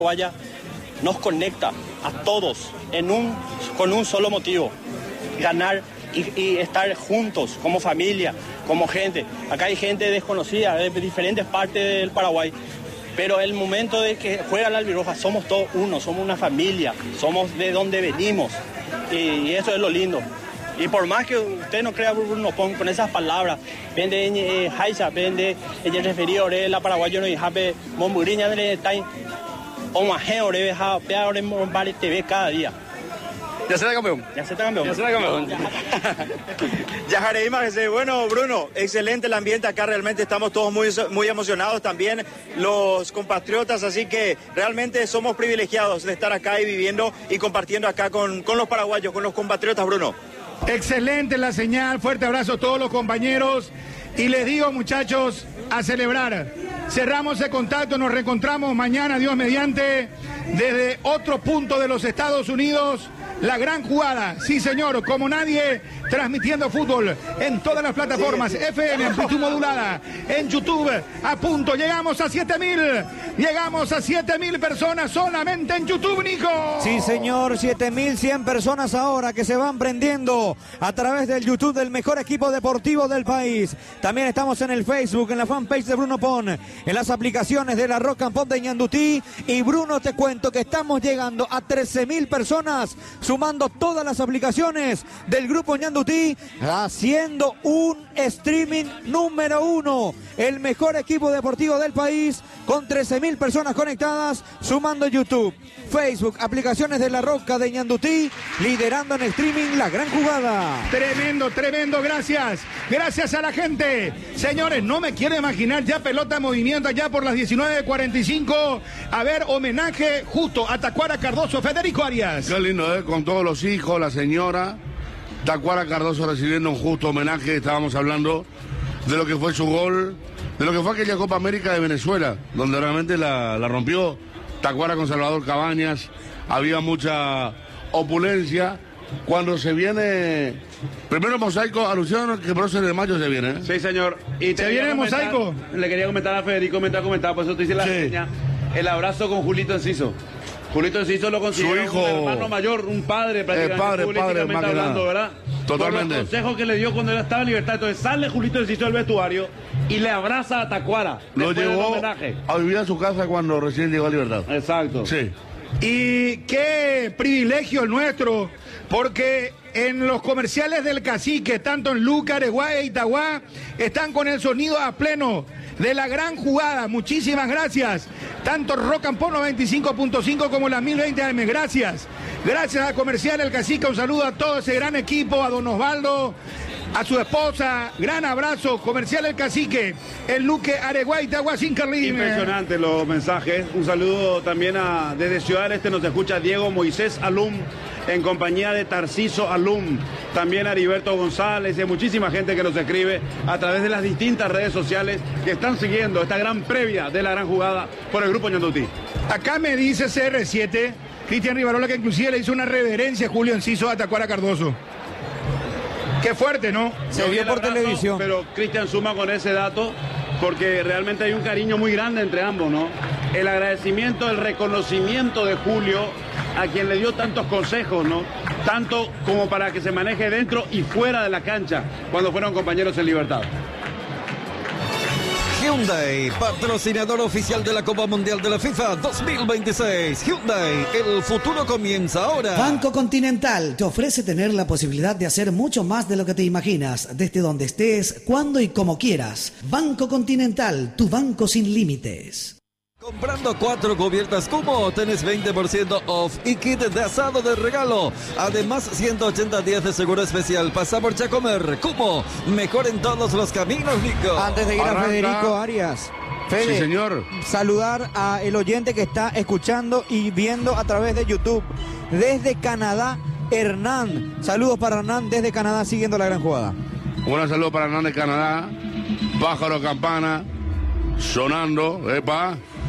Paraguaya nos conecta a todos con un solo motivo: ganar y estar juntos como familia, como gente. Acá hay gente desconocida de diferentes partes del Paraguay, pero el momento de que juega la albirroja somos todos uno, somos una familia, somos de donde venimos, y eso es lo lindo. Y por más que usted no crea, Bruno, con esas palabras, vende Haisa, vende el referido, la paraguayo no jape, Momburiña, o majeo, peor en Bar TV cada día. Ya será campeón. Ya será campeón. Ya será campeón. Bueno, Bruno, excelente el ambiente acá, realmente estamos todos muy emocionados también, los compatriotas, así que realmente somos privilegiados de estar acá y viviendo y compartiendo acá con los paraguayos, con los compatriotas, Bruno. Excelente la señal, fuerte abrazo a todos los compañeros y les digo, muchachos, a celebrar. Cerramos el contacto, nos reencontramos mañana, Dios mediante, desde otro punto de los Estados Unidos. La gran jugada, sí señor, como nadie, transmitiendo fútbol en todas las plataformas, FM, amplitud modulada, en YouTube, a punto, llegamos a 7.000 personas solamente en YouTube, Nico. Sí señor, 7.100 personas ahora que se van prendiendo a través del YouTube del mejor equipo deportivo del país. También estamos en el Facebook, en la fanpage de Bruno Pon, en las aplicaciones de la Rock and Pop de Ñandutí, y Bruno, te cuento que estamos llegando a 13.000 personas, sumando todas las aplicaciones del grupo Ñandutí, haciendo un streaming número 1, el mejor equipo deportivo del país, con 13.000 personas conectadas, sumando YouTube, Facebook, aplicaciones de La Roca de Ñandutí, liderando en streaming la gran jugada. Tremendo, gracias a la gente. Señores, no me quiero imaginar ya pelota en movimiento allá por las 19:45, a ver, homenaje justo a Tacuara Cardoso, Federico Arias. Qué lindo, con todos los hijos, la señora, Tacuara Cardoso recibiendo un justo homenaje. Estábamos hablando de lo que fue su gol, de lo que fue aquella Copa América de Venezuela, donde realmente la rompió Tacuara con Salvador Cabañas. Había mucha opulencia. Cuando se viene, primero Mosaico, alusión que próximo de mayo se viene, ¿eh? Sí, señor. Y ¿Se viene Mosaico? Le quería comentar a Federico, por eso te hice la seña, el abrazo con Julito Enciso. Julito Enciso lo considera su hijo, un hermano mayor, un padre prácticamente, padre, hablando, ¿verdad? Totalmente. Por los consejos que le dio cuando él estaba en Libertad. Entonces sale Julito Enciso del vestuario y le abraza a Tacuara. Lo llevó a vivir a su casa cuando recién llegó a Libertad. Exacto. Sí. Y qué privilegio el nuestro, porque en los comerciales del Cacique, tanto en Luca, Areguá e Itagüá, están con el sonido a pleno de la gran jugada. Muchísimas gracias. Tanto Rock and Pop 95.5 como la 1020 AM. Gracias a Comercial El Cacique. Un saludo a todo ese gran equipo, a don Osvaldo, a su esposa. Gran abrazo. Comercial El Cacique, el Luque, Areguá, Itagüá, sin Carlín. Impresionante los mensajes. Un saludo también desde Ciudad del Este nos escucha Diego Moisés Alum, en compañía de Tarciso Alum, también Heriberto González y muchísima gente que nos escribe a través de las distintas redes sociales que están siguiendo esta gran previa de la gran jugada por el grupo Ñandutí. Acá me dice CR7, Cristian Rivarola, que inclusive le hizo una reverencia a Julio Enciso a Tacuara Cardoso. Qué fuerte, ¿no? Se vio por televisión. Pero Cristian suma con ese dato porque realmente hay un cariño muy grande entre ambos, ¿no? El agradecimiento, el reconocimiento de Julio a quien le dio tantos consejos, ¿no? Tanto como para que se maneje dentro y fuera de la cancha cuando fueron compañeros en Libertad. Hyundai, patrocinador oficial de la Copa Mundial de la FIFA 2026. Hyundai, el futuro comienza ahora. Banco Continental te ofrece tener la posibilidad de hacer mucho más de lo que te imaginas, desde donde estés, cuando y como quieras. Banco Continental, tu banco sin límites. Comprando 4 cubiertas Cumo, tenés 20% off y kit de asado de regalo. Además, 180 días de seguro especial. Pasa por Chacomer. Cumo, mejor en todos los caminos, Nico. Antes de ir a Federico Arias, Fede, sí, señor. Saludar a el oyente que está escuchando y viendo a través de YouTube. Desde Canadá, Hernán. Saludos para Hernán desde Canadá, siguiendo la gran jugada. Un saludo para Hernán de Canadá. Pájaro campana, sonando, epa.